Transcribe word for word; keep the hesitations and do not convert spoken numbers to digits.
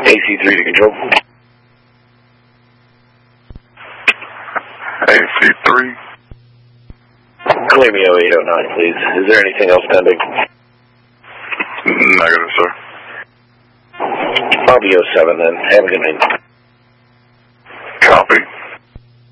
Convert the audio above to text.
A C three to control. A C three. Clemio eight oh nine, please. Is there anything else pending? Negative, sir. I'll be oh seven then. Have a good night.